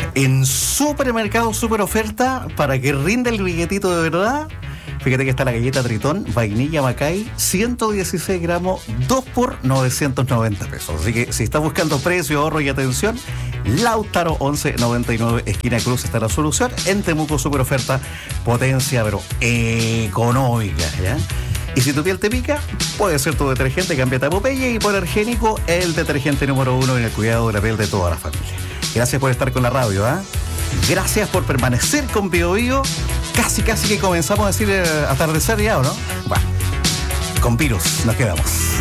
En Supermercado Super Oferta, para que rinda el billetito de verdad, fíjate que está la galleta Tritón, vainilla Macay, 116 gramos, 2 por 990 pesos. Así que si estás buscando precio, ahorro y atención, Lautaro 1199, esquina Cruz, está la solución. En Temuco Super Oferta, potencia pero económica, ¿ya? Y si tu piel te pica, puede ser tu detergente, cámbiate a Popeye, y por Hipoalergénico, el detergente número 1 en el cuidado de la piel de toda la familia. Gracias por estar con la radio, ¿eh? Gracias por permanecer con Bio Bio. Casi que comenzamos a decir atardecer ya, ¿o no? Bueno, con virus nos quedamos.